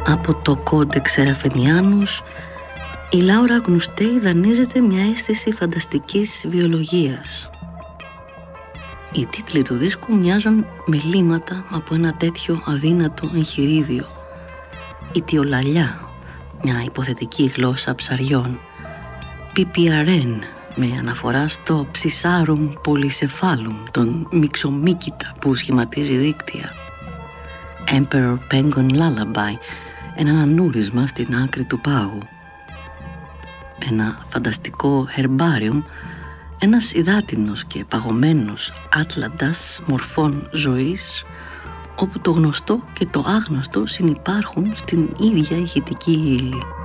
Από το κόντεξ Σεραφενιάνους, η Λάουρα Αγνουστέη δανείζεται μια αίσθηση φανταστικής βιολογίας. Οι τίτλοι του δίσκου μοιάζουν με λίματα από ένα τέτοιο αδύνατο εγχειρίδιο. Η Τιολαλιά, μια υποθετική γλώσσα ψαριών. PPRN, με αναφορά στο Ψισάρουμ πολυσεφάλουμ, τον μιξομίκητα που σχηματίζει δίκτυα. Emperor Penguin Lullaby, ένα ανούρισμα στην άκρη του πάγου. Ένα φανταστικό herbarium, ένας υδάτινος και παγωμένος άτλαντας μορφών ζωής, όπου το γνωστό και το άγνωστο συνυπάρχουν στην ίδια ηχητική ύλη.